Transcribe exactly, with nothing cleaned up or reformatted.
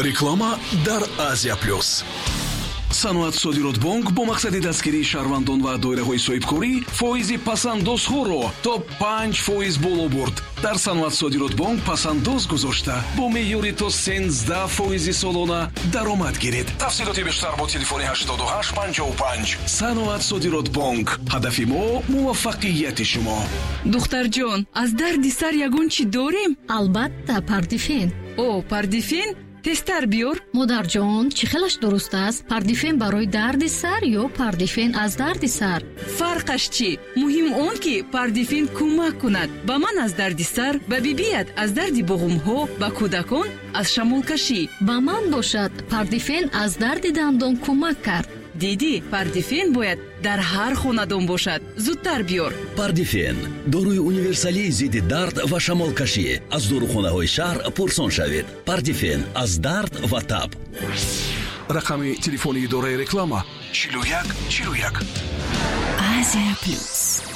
реклама дар Азия плюс. саноат содирот бонк бо мақсади дастгирии шаҳрвандон ва доираҳои соҳибкорӣ фоизи пасандозҳоро то панҷ фоиз боло бурд. дар саноат содирот бонк пасандоз гузошта бо меъёри то сенздаҳ фоизи солона даромад гиред. тафсилоти бештар бо телефони ҳаштоду ҳашт панҷоҳу панҷ. саноат содирот бонк, ҳадафи мо муваффақияти шумо. духтарҷон, аз дарди сар ягон чӣ дорем? албатта, пардифен. о пардифен тестар биёр. модарҷон, чӣ хелаш дуруст аст? Пардифен барои дарди сар ё пардифен аз дарди сар? фарқаш чӣ? муҳим он ки пардифен кӯмак кунад ба ман аз дарди сар, ба бибият аз дарди буғумҳо, ба кӯдакон аз шамолкашӣ. ба ман бошад, пардифен аз дарди дандон кӯмак кард. диди, пардифен бояд дар ҳар хонадон бошад. зудтар биёр. пардифен дорои универсалии зидди дард ва шамолкашӣ. аз дорухонаҳои шаҳр пурсон шавед. пардифен аз дард ва таб. рақами телефони идораи реклама чилу як чилу як. Азия плюс.